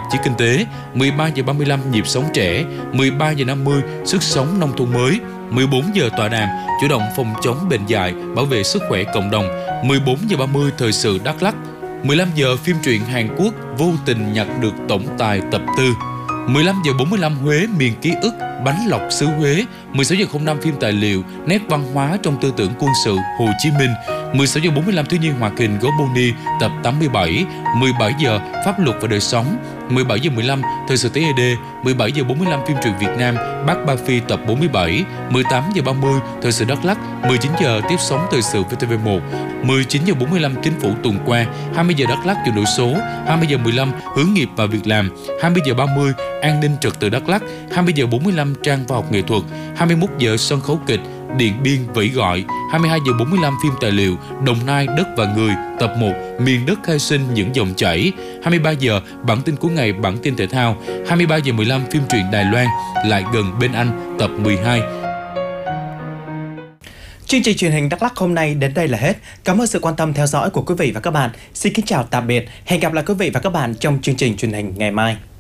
chí kinh tế, 13 giờ 35 nhịp sống trẻ, 13 giờ 50 sức sống nông thôn mới, 14 giờ tọa đàm chủ động phòng chống bệnh dại, bảo vệ sức khỏe cộng đồng, 14 giờ 30 thời sự Đắk Lắk, 15 giờ phim truyện Hàn Quốc Vô tình nhặt được tổng tài tập 4, 15 giờ 45 Huế miền ký ức bánh lọc xứ Huế, 16 giờ 05 phim tài liệu nét văn hóa trong tư tưởng quân sự Hồ Chí Minh, 16 giờ 45 thiếu nhi hoạt hình Gấu Bonnie tập 87, 17 giờ pháp luật và đời sống, 17 giờ 15 thời sự TED, 17 giờ 45 phim truyện Việt Nam Bác Ba Phi tập 47, 18 giờ 30 thời sự Đắk Lắk, 19 giờ tiếp sóng thời sự VTV1, 19 giờ 45 chính phủ tuần qua, 20 giờ Đắk Lắk chuyển đổi số, 20 giờ 15 hướng nghiệp và việc làm, 20 giờ 30 an ninh trật tự Đắk Lắk, 20 giờ 45 trang khoa học nghệ thuật, 21 giờ sân khấu kịch Điện Biên vẫy gọi, 22 giờ 45 phim tài liệu Đồng Nai đất và người tập 1 miền đất khai sinh những dòng chảy, 23 giờ bản tin cuối ngày bản tin thể thao, 23 giờ 15 phim truyện Đài Loan Lại gần bên anh tập 12. Chương trình truyền hình Đắk Lắk hôm nay đến đây là hết. Cảm ơn sự quan tâm theo dõi của quý vị và các bạn. Xin kính chào tạm biệt. Hẹn gặp lại quý vị và các bạn trong chương trình truyền hình ngày mai.